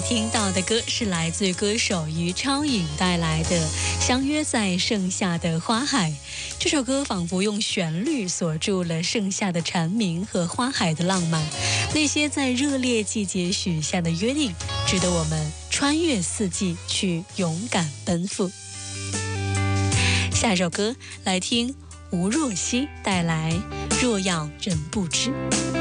听到的歌是来自歌手于超颖带来的《相约在盛夏的花海》。这首歌仿佛用旋律锁住了盛夏的蝉鸣和花海的浪漫，那些在热烈季节许下的约定，值得我们穿越四季去勇敢奔赴。下一首歌来听吴若希带来《若要人不知》。